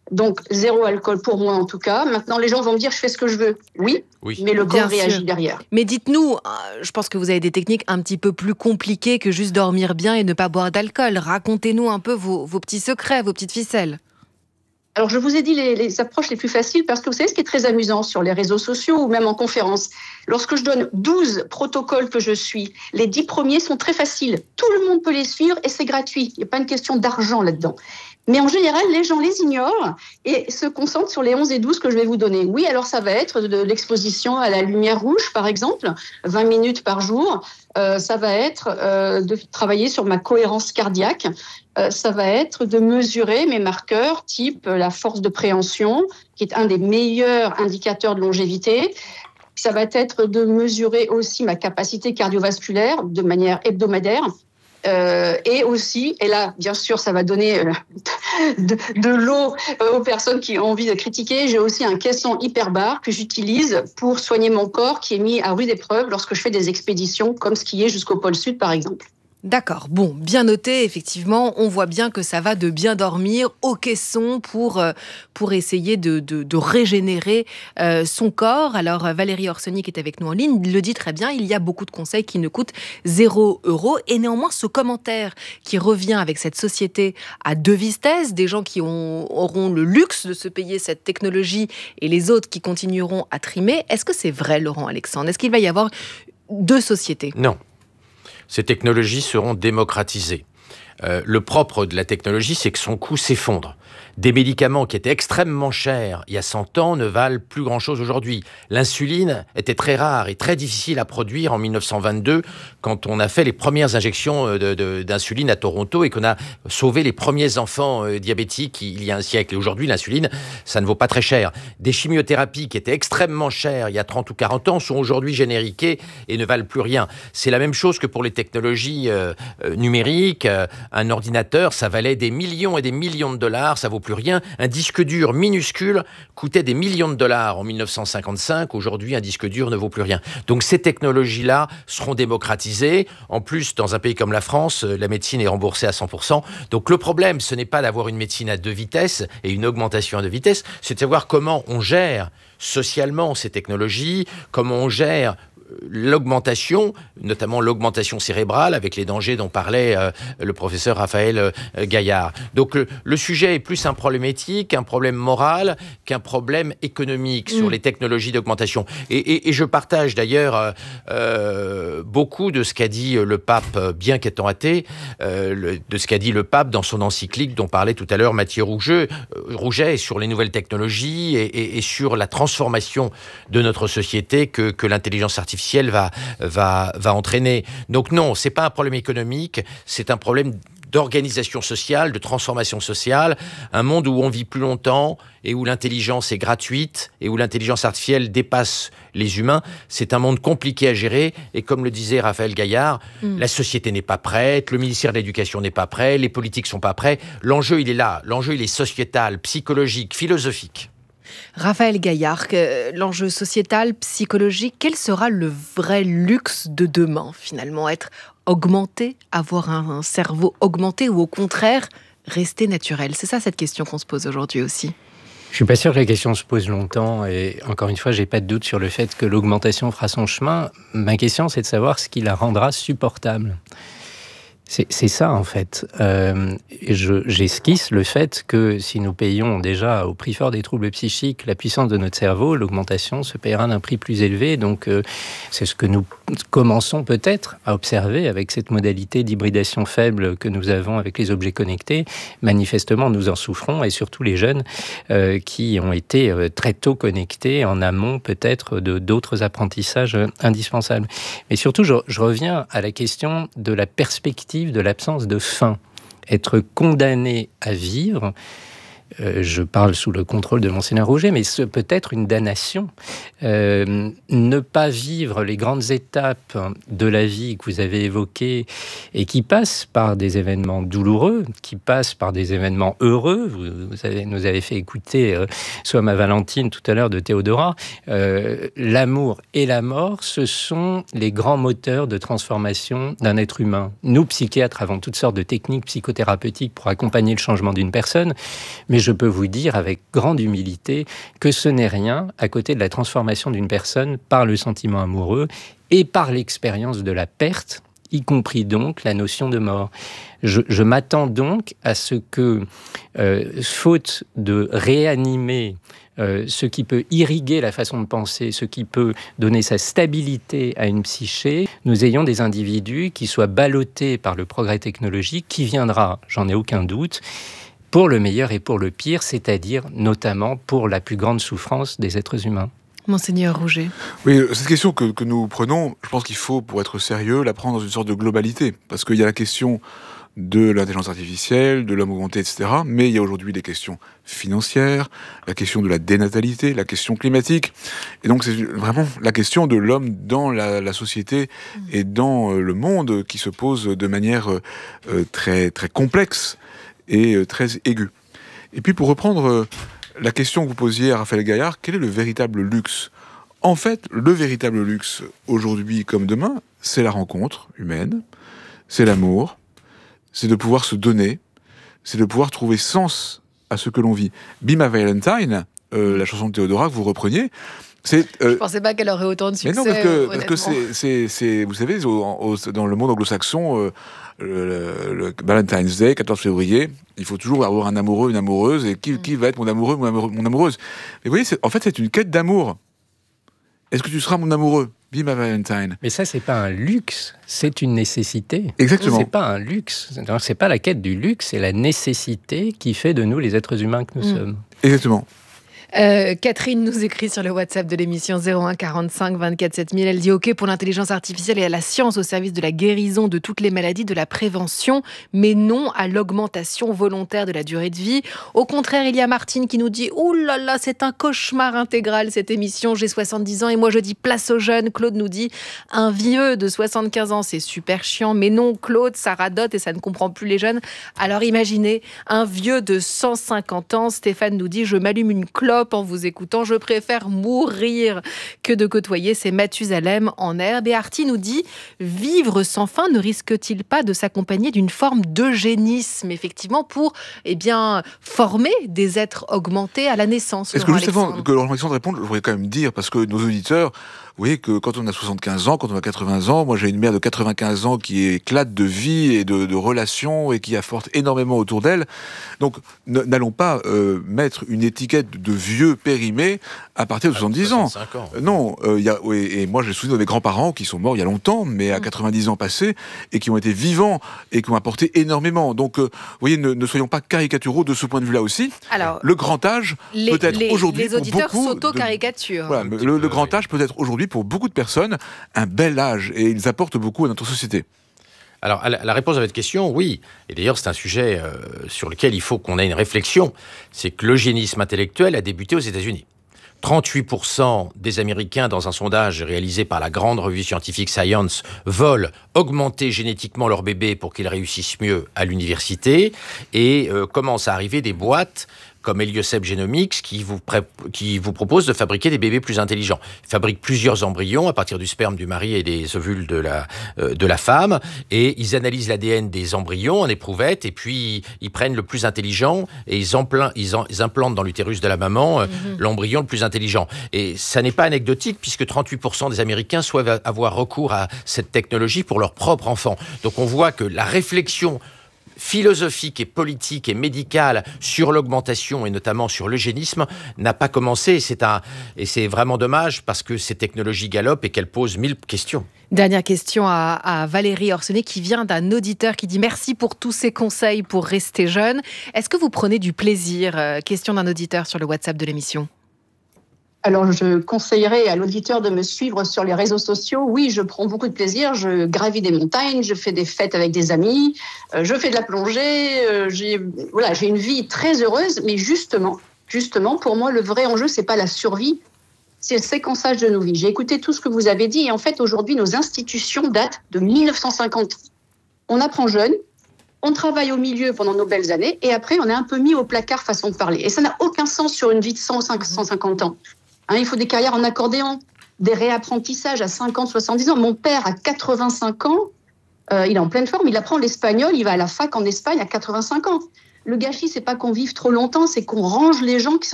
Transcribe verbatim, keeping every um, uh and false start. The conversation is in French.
Donc, zéro alcool pour moi, en tout cas. Maintenant, les gens vont me dire, je fais ce que je veux. Oui, oui. Mais le corps Bien réagit sûr. derrière. Mais dites-nous, je pense que vous avez des techniques un petit peu plus compliquées que juste dormir bien et ne pas boire d'alcool. Racontez-nous un peu vos, vos petits secrets, vos petites ficelles. Alors, je vous ai dit les, les approches les plus faciles parce que vous savez ce qui est très amusant sur les réseaux sociaux ou même en conférence. Lorsque je donne douze protocoles que je suis, les dix premiers sont très faciles. Tout le monde peut les suivre et c'est gratuit. Il n'y a pas une question d'argent là-dedans. Mais en général, les gens les ignorent et se concentrent sur les onze et douze que je vais vous donner. Oui, alors ça va être de l'exposition à la lumière rouge, par exemple, vingt minutes par jour. Euh, ça va être euh, de travailler sur ma cohérence cardiaque. Euh, ça va être de mesurer mes marqueurs, type la force de préhension, qui est un des meilleurs indicateurs de longévité. Ça va être de mesurer aussi ma capacité cardiovasculaire de manière hebdomadaire. Euh, et aussi, et là, bien sûr, ça va donner euh, de, de l'eau euh, aux personnes qui ont envie de critiquer. J'ai aussi un caisson hyperbare que j'utilise pour soigner mon corps qui est mis à rude épreuve lorsque je fais des expéditions comme skier jusqu'au pôle Sud, par exemple. D'accord, bon, bien noté, effectivement, on voit bien que ça va de bien dormir au caisson pour, euh, pour essayer de, de, de régénérer euh, son corps. Alors, Valérie Orsoni qui est avec nous en ligne le dit très bien, il y a beaucoup de conseils qui ne coûtent zéro euro. Et néanmoins, ce commentaire qui revient avec cette société à deux vitesses, des gens qui ont, auront le luxe de se payer cette technologie et les autres qui continueront à trimer, est-ce que c'est vrai, Laurent Alexandre ? Est-ce qu'il va y avoir deux sociétés ? Non. Ces technologies seront démocratisées. Euh, le propre de la technologie, c'est que son coût s'effondre. Des médicaments qui étaient extrêmement chers il y a cent ans ne valent plus grand-chose aujourd'hui. L'insuline était très rare et très difficile à produire en mille neuf cent vingt-deux quand on a fait les premières injections de, de, d'insuline à Toronto et qu'on a sauvé les premiers enfants euh, diabétiques il y a un siècle. Et aujourd'hui, l'insuline, ça ne vaut pas très cher. Des chimiothérapies qui étaient extrêmement chères il y a trente ou quarante ans sont aujourd'hui génériquées et ne valent plus rien. C'est la même chose que pour les technologies euh, euh, numériques. Euh, un ordinateur, ça valait des millions et des millions de dollars, ça vaut plus rien. Un disque dur minuscule coûtait des millions de dollars en mille neuf cent cinquante-cinq. Aujourd'hui, un disque dur ne vaut plus rien. Donc ces technologies-là seront démocratisées. En plus, dans un pays comme la France, la médecine est remboursée à cent pour cent. Donc le problème, ce n'est pas d'avoir une médecine à deux vitesses et une augmentation à deux vitesses, c'est de savoir comment on gère socialement ces technologies, comment on gère l'augmentation, notamment l'augmentation cérébrale, avec les dangers dont parlait euh, le professeur Raphaël euh, Gaillard. Donc le, le sujet est plus un problème éthique, un problème moral, qu'un problème économique mmh. sur les technologies d'augmentation. Et, et, et je partage d'ailleurs euh, euh, beaucoup de ce qu'a dit le pape, bien qu'étant athée, euh, le, de ce qu'a dit le pape dans son encyclique dont parlait tout à l'heure Mathieu Rouget, euh, Rouget sur les nouvelles technologies et, et, et sur la transformation de notre société que, que l'intelligence artificielle Va, va, va entraîner. Donc non, c'est pas un problème économique, c'est un problème d'organisation sociale, de transformation sociale, un monde où on vit plus longtemps et où l'intelligence est gratuite et où l'intelligence artificielle dépasse les humains. C'est un monde compliqué à gérer et comme le disait Raphaël Gaillard, mmh. la société n'est pas prête, le ministère de l'Éducation n'est pas prêt, les politiques sont pas prêts. L'enjeu, il est là. L'enjeu, il est sociétal, psychologique, philosophique. Raphaël Gaillard, l'enjeu sociétal, psychologique, quel sera le vrai luxe de demain, finalement ? Être augmenté, avoir un cerveau augmenté ou au contraire, rester naturel ? C'est ça cette question qu'on se pose aujourd'hui aussi. Je suis pas sûr que la question se pose longtemps et encore une fois, j'ai pas de doute sur le fait que l'augmentation fera son chemin. Ma question, c'est de savoir ce qui la rendra supportable. C'est, c'est ça, en fait. Euh, je, j'esquisse le fait que si nous payons déjà au prix fort des troubles psychiques la puissance de notre cerveau, l'augmentation se paiera d'un prix plus élevé. Donc, euh, c'est ce que nous commençons peut-être à observer avec cette modalité d'hybridation faible que nous avons avec les objets connectés. Manifestement, nous en souffrons, et surtout les jeunes euh, qui ont été euh, très tôt connectés en amont peut-être de, d'autres apprentissages euh, indispensables. Mais surtout, je, je reviens à la question de la perspective de l'absence de fin. Être condamné à vivre, euh, je parle sous le contrôle de Monseigneur Rouget, mais ce peut être une damnation. Euh, ne pas vivre les grandes étapes de la vie que vous avez évoquées et qui passent par des événements douloureux, qui passent par des événements heureux. Vous, vous avez, nous avez fait écouter euh, soit ma Valentine tout à l'heure de Théodora. Euh, l'amour et la mort, ce sont les grands moteurs de transformation d'un être humain. Nous, psychiatres, avons toutes sortes de techniques psychothérapeutiques pour accompagner le changement d'une personne, mais je peux vous dire avec grande humilité que ce n'est rien à côté de la transformation d'une personne par le sentiment amoureux et par l'expérience de la perte, y compris donc la notion de mort. Je, je m'attends donc à ce que, euh, faute de réanimer euh, ce qui peut irriguer la façon de penser, ce qui peut donner sa stabilité à une psyché, nous ayons des individus qui soient ballottés par le progrès technologique qui viendra, j'en ai aucun doute, pour le meilleur et pour le pire, c'est-à-dire notamment pour la plus grande souffrance des êtres humains. Monseigneur Rouget. Oui, cette question que, que nous prenons, je pense qu'il faut, pour être sérieux, la prendre dans une sorte de globalité. Parce qu'il y a la question de l'intelligence artificielle, de l'homme augmenté, et cetera. Mais il y a aujourd'hui des questions financières, la question de la dénatalité, la question climatique. Et donc, c'est vraiment la question de l'homme dans la, la société et dans le monde qui se pose de manière euh, très, très complexe et euh, très aiguë. Et puis, pour reprendre euh, la question que vous posiez à Raphaël Gaillard, quel est le véritable luxe ? En fait, le véritable luxe, aujourd'hui comme demain, c'est la rencontre humaine, c'est l'amour, c'est de pouvoir se donner, c'est de pouvoir trouver sens à ce que l'on vit. Be My Valentine, euh, la chanson de Théodora que vous repreniez, c'est... Euh, Je pensais pas qu'elle aurait autant de succès. Mais non, parce que, parce que c'est, c'est, c'est, vous savez, au, au, dans le monde anglo-saxon, euh, le, le Valentine's Day, quatorze février, il faut toujours avoir un amoureux, une amoureuse, et qui, mm. qui va être mon amoureux, mon, amoureux, mon amoureuse. Mais vous voyez, c'est, en fait, c'est une quête d'amour. Est-ce que tu seras mon amoureux ? Be my Valentine. Mais ça, c'est pas un luxe, c'est une nécessité. Exactement. C'est pas un luxe. Donc, c'est pas la quête du luxe, c'est la nécessité qui fait de nous les êtres humains que nous mm. sommes. Exactement. Euh, Catherine nous écrit sur le WhatsApp de l'émission zéro un quarante-cinq vingt-quatre sept mille. Elle dit OK pour l'intelligence artificielle et à la science au service de la guérison de toutes les maladies, de la prévention, mais non à l'augmentation volontaire de la durée de vie. Au contraire, il y a Martine qui nous dit « Ouh là là, c'est un cauchemar intégral cette émission, j'ai soixante-dix ans et moi je dis place aux jeunes ». Claude nous dit « Un vieux de soixante-quinze ans, c'est super chiant, mais non Claude, ça radote et ça ne comprend plus les jeunes ». Alors imaginez, un vieux de cent cinquante ans, Stéphane nous dit « Je m'allume une clope en vous écoutant, je préfère mourir que de côtoyer ces Mathusalem en herbe ». Et Arti nous dit « Vivre sans fin ne risque-t-il pas de s'accompagner d'une forme d'eugénisme, effectivement, pour eh bien, former des êtres augmentés à la naissance ?» Est-ce que juste avant que Laurent Alexandre réponde, je voudrais quand même dire, parce que nos auditeurs, vous voyez que quand on a soixante-quinze ans, quand on a quatre-vingts ans, moi j'ai une mère de quatre-vingt-quinze ans qui éclate de vie et de, de relations et qui apporte énormément autour d'elle. Donc n'allons pas euh, mettre une étiquette de vieux périmé à partir de soixante-dix ans. ans. Non, euh, y a, oui, et moi j'ai le souvenir de mes grands-parents qui sont morts il y a longtemps, mais à quatre-vingt-dix ans passés, et qui ont été vivants et qui ont apporté énormément. Donc, euh, vous voyez, ne, ne soyons pas caricaturaux de ce point de vue-là aussi. Alors, le grand âge les, peut être les, aujourd'hui les auditeurs pour beaucoup s'auto-caricaturent. Voilà, le, le, le grand âge peut être aujourd'hui pour beaucoup de personnes un bel âge, et ils apportent beaucoup à notre société. Alors, la réponse à votre question, oui. Et d'ailleurs, c'est un sujet euh, sur lequel il faut qu'on ait une réflexion. C'est que l'eugénisme intellectuel a débuté aux États-Unis. trente-huit pour cent des Américains, dans un sondage réalisé par la grande revue scientifique Science, veulent augmenter génétiquement leur bébé pour qu'ils réussissent mieux à l'université. Et euh, commencent à arriver des boîtes comme Heliosep Genomics, qui vous, pré- qui vous propose de fabriquer des bébés plus intelligents. Ils fabriquent plusieurs embryons à partir du sperme du mari et des ovules de la, euh, de la femme, et ils analysent l'A D N des embryons en éprouvette, et puis ils prennent le plus intelligent, et ils, empl- ils, en- ils implantent dans l'utérus de la maman euh, mm-hmm. l'embryon le plus intelligent. Et ça n'est pas anecdotique, puisque trente-huit pour cent des Américains souhaitent avoir recours à cette technologie pour leur propre enfant. Donc on voit que la réflexion philosophique et politique et médicale sur l'augmentation et notamment sur l'eugénisme n'a pas commencé. C'est un, et c'est vraiment dommage parce que ces technologies galopent et qu'elles posent mille questions. Dernière question à, à Valérie Orsenet qui vient d'un auditeur qui dit « Merci pour tous ces conseils pour rester jeune. Est-ce que vous prenez du plaisir ?» Question d'un auditeur sur le WhatsApp de l'émission. Alors, je conseillerais à l'auditeur de me suivre sur les réseaux sociaux. Oui, je prends beaucoup de plaisir. Je gravis des montagnes, je fais des fêtes avec des amis, euh, je fais de la plongée. Euh, j'ai, voilà, j'ai une vie très heureuse. Mais justement, justement, pour moi, le vrai enjeu, c'est pas la survie, c'est le séquençage de nos vies. J'ai écouté tout ce que vous avez dit. Et en fait, aujourd'hui, nos institutions datent de mille neuf cent cinquante. On apprend jeune, on travaille au milieu pendant nos belles années, et après, on est un peu mis au placard façon de parler. Et ça n'a aucun sens sur une vie de cent, cent cinquante ans. Hein, il faut des carrières en accordéon, des réapprentissages à cinquante, soixante-dix ans. Mon père, à quatre-vingt-cinq ans, euh, il est en pleine forme, il apprend l'espagnol, il va à la fac en Espagne à quatre-vingt-cinq ans. Le gâchis, c'est pas qu'on vive trop longtemps, c'est qu'on range les gens qui